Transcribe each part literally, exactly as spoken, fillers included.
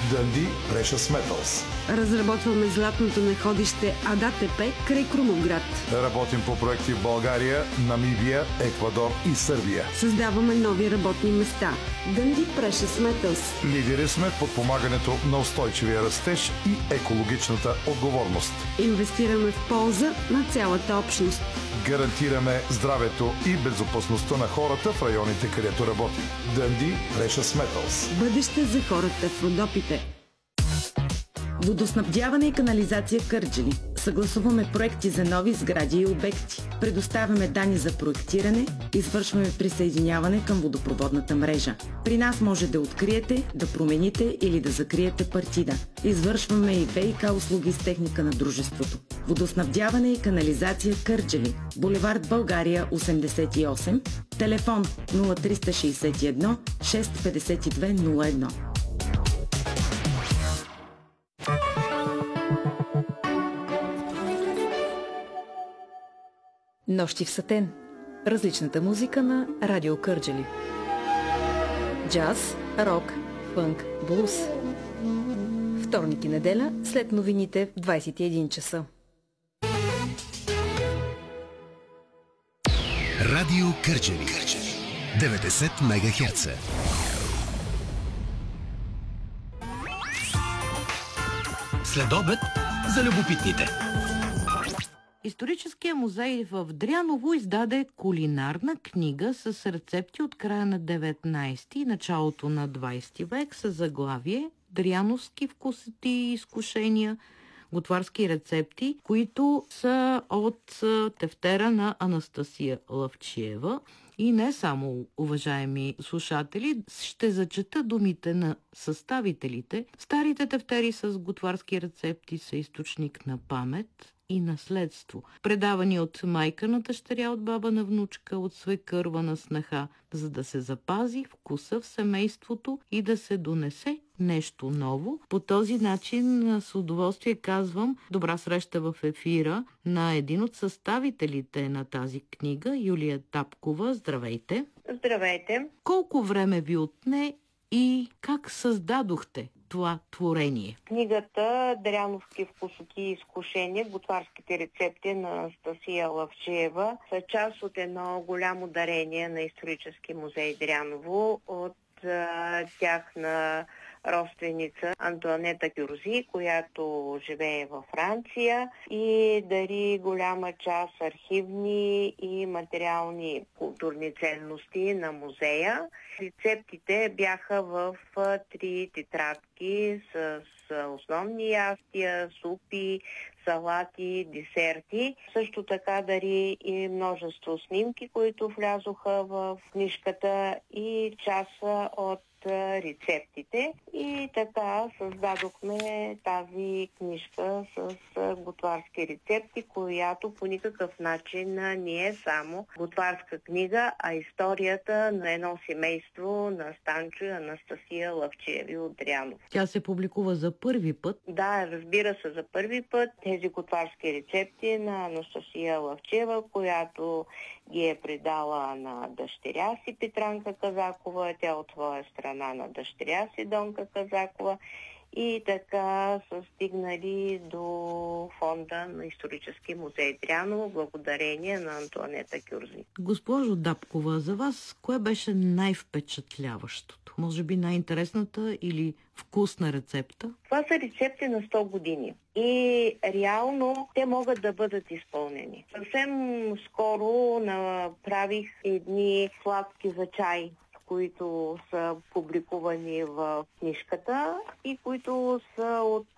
Dundee Precious Metals. Разработваме златното находище Адатепе край Крумовград. Работим по проекти в България, Намибия, Еквадор и Сърбия. Създаваме нови работни места. Dundee Precious Metals. Лидери сме в подпомагането на устойчивия растеж и екологичната отговорност. Инвестираме в полза на цялата общност. Гарантираме здравето и безопасността на хората в районите, където работим. Dundee Precious Metals. Бъдеще за хората в Родопите. Водоснабдяване и канализация Кърджали. Съгласуваме проекти за нови сгради и обекти. Предоставяме данни за проектиране, извършваме присъединяване към водопроводната мрежа. При нас може да откриете, да промените или да закриете партида. Извършваме и ВиК услуги с техника на дружеството. Водоснабдяване и канализация Кърджали. Булевард България осемдесет и осем. Телефон нула три шест едно шест пет две нула едно. Нощи в сатен. Различната музика на Радио Кърджали. Джаз, рок, фънк, блуз. Вторник и неделя след новините в двайсет и един часа. Радио Кърджали. деветдесет мегахерца. Следобед за любопитните. Историческия музей в Дряново издаде кулинарна книга с рецепти от края на деветнайсети и началото на двайсети век с заглавие "Дряновски вкусоти и изкушения", готварски рецепти, които са от тефтера на Анастасия Лъвчиева. И не само, уважаеми слушатели, ще зачета думите на съставителите. Старите тефтери с готварски рецепти са източник на памет и наследство, предавани от майка на дъщеря, от баба на внучка, от свекърва на снаха, за да се запази вкуса в семейството и да се донесе нещо ново. По този начин с удоволствие казвам добра среща в ефира на един от съставителите на тази книга, Юлия Тапкова. Здравейте! Здравейте! Колко време ви отне и как създадохте това творение? Книгата "Дряновски вкусоти и изкушения. Готварските рецепти" на Анастасия Лъвчиева са част от едно голямо дарение на Исторически музей Дряново от а, тяхна родственица Антоанета Кюрзи, която живее във Франция и дари голяма част архивни и материални културни ценности на музея. Рецептите бяха в три тетрадки с основни ястия, супи, салати, десерти. Също така дари и множество снимки, които влязоха в книжката и част от рецептите. И така създадохме тази книжка с готварски рецепти, която по никакъв начин не е само готварска книга, а историята на едно семейство на Станчо и Анастасия Лъвчиеви от Дряново. Тя се публикува за първи път? Да, разбира се, за първи път. Тези готварски рецепти на Анастасия Лъвчиева, която ги е предала на дъщеря си Петранка Казакова, тя от своя страна на дъщеря си Донка Казакова, и така са стигнали до фонда на Исторически музей Дряново, благодарение на Антоанета Кюрзи. Госпожо Дапкова, за вас кое беше най-впечатляващото? Може би най-интересната или вкусна рецепта? Това са рецепти на сто години и реално те могат да бъдат изпълнени. Съвсем скоро направих едни сладки за чай, които са публикувани в книжката и които са от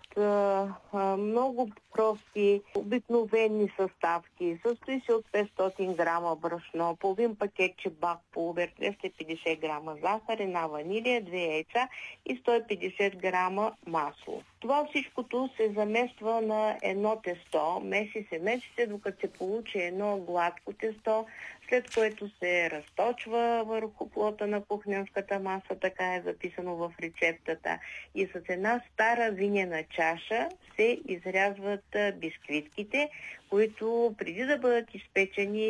а, много прости, обикновени съставки. Състои се от петстотин грама брашно, половин пакет чебак пулвер, двеста и петдесет грама захар, една ванилия, две яйца и сто и петдесет грама масло. Това всичкото се замества на едно тесто, меси се, меси се, докато се получи едно гладко тесто, след което се разточва върху плота на кухненската маса, така е записано в рецептата. И с една стара винена чаша се изрязват бисквитките, които преди да бъдат изпечени